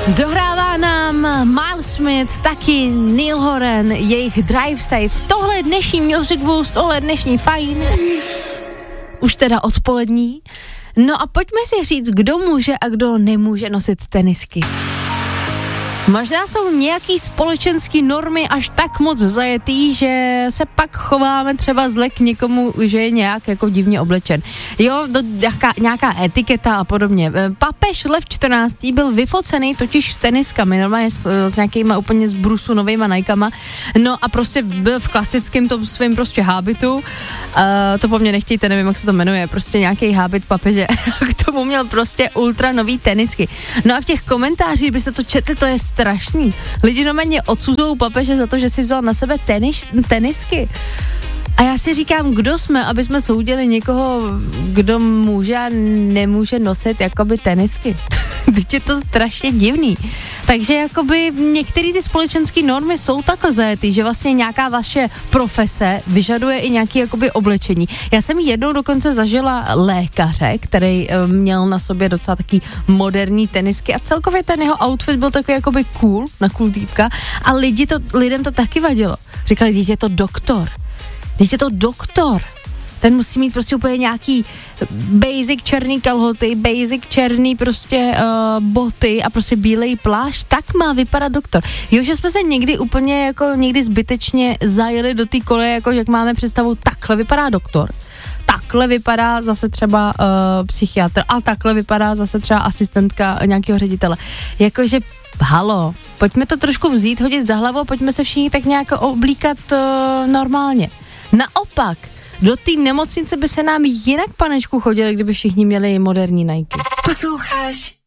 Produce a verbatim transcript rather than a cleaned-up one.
Dohrává nám Miles Smith, taky Neil Horan, jejich Drive Safe. Tohle je dnešní Music Boost, tohle je dnešní fajn. Už teda odpolední. No a pojďme si říct, kdo může a kdo nemůže nosit tenisky. Možná jsou nějaký společenský normy až tak moc zajetý, že se pak chováme třeba zle k někomu, že je nějak jako divně oblečen. Jo, do, nějaká, nějaká etiketa a podobně. Papež Lev čtrnáctý byl vyfocený totiž s teniskami, normálně s, s nějakýma úplně z brusu novejma Nikama. No a prostě byl v klasickém tom svým prostě hábitu. Uh, to po mně nechtějte, nevím, jak se to jmenuje, prostě nějaký hábit papeže. K tomu měl prostě ultra nový tenisky. No a v těch komentářích byste to četli, to je strašný. Lidi normálně odsuzují papeže za to, že si vzal na sebe tenis, tenisky. A já si říkám, kdo jsme, aby jsme soudili někoho, kdo může a nemůže nosit jakoby tenisky. Teď je to strašně divný. Takže jakoby některé ty společenské normy jsou takhle zajetý, že vlastně nějaká vaše profese vyžaduje i nějaké jakoby oblečení. Já jsem jednou dokonce zažila lékaře, který um, měl na sobě docela taky moderní tenisky a celkově ten jeho outfit byl takový jakoby cool, na cool týpka a lidi to, lidem to taky vadilo. Říkali, dítě je to doktor. Dítě je to doktor. Ten musí mít prostě úplně nějaký basic černý kalhoty, basic černý prostě uh, boty a prostě bílej plášť, tak má vypadat doktor. Jo, že jsme se někdy úplně jako někdy zbytečně zajeli do té koleje, jako jak máme představu, takhle vypadá doktor, takhle vypadá zase třeba uh, psychiatr a takhle vypadá zase třeba asistentka nějakého ředitele. Jakože halo, pojďme to trošku vzít, hodit za hlavu, pojďme se všichni tak nějak oblíkat uh, normálně. Naopak, do té nemocnice by se nám jinak, panečku, chodili, kdyby všichni měli moderní Nike. Posloucháš